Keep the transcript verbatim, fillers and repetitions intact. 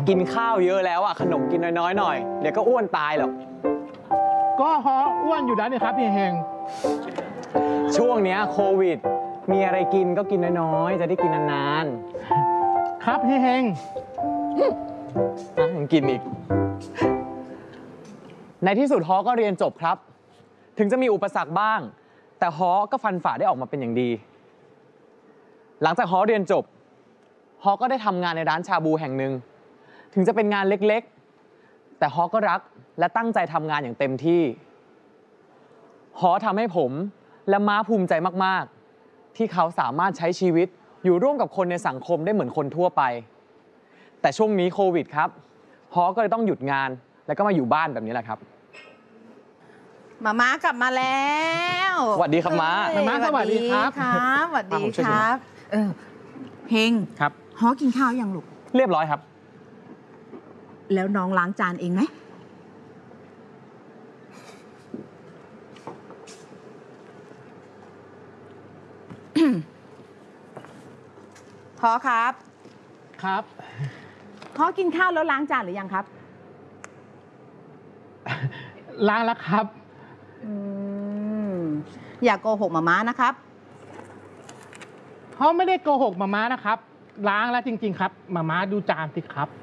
กินข้าวเยอะแล้วอะขนมกินน้อยๆหน่อยเดี๋ยวก็อ้วนตายหรอกก็ฮออ้วนอยู่แล้วนี่ครับพี่เฮงช่วงเนี้ยโควิดมีอะไรกินก็กินน้อยๆจะได้กินนานๆครับพี่เฮงนะยังกินอีกในที่สุดฮอก็เรียนจบครับถึงจะมีอุปสรรคบ้างแต่ฮอก็ฟันฝ่าได้ออกมาเป็นอย่างดีหลังจากฮอเรียนจบฮอก็ได้ทำงานในร้านชาบูแห่งหนึ่งถึงจะเป็นงานเล็กๆแต่ฮอก็รักและตั้งใจทำงานอย่างเต็มที่ฮอทำให้ผมและม้าภูมิใจมากๆที่เขาสามารถใช้ชีวิตอยู่ร่วมกับคนในสังคมได้เหมือนคนทั่วไปแต่ช่วงนี้โควิดครับฮอก็เลยต้องหยุดงานแล้วก็มาอยู่บ้านแบบนี้แหละครับมาม้ากลับมาแล้วสวัสดีครับม้าม้าสวัสดีครับครับสวัสดีครับเออเฮงครับฮอกินข้าวยังลูกเรียบร้อยครับแล้วน้องล้างจานเองไหมฮอครับครับฮอกินข้าวแล้วล้างจานหรือยังครับล้างแล้วครับอืมอย่าโกหกมาม้านะครับเขาไม่ได้โกหกมาม่านะครับล้างแล้วจริงๆครับมาม่าดูจานสิครับ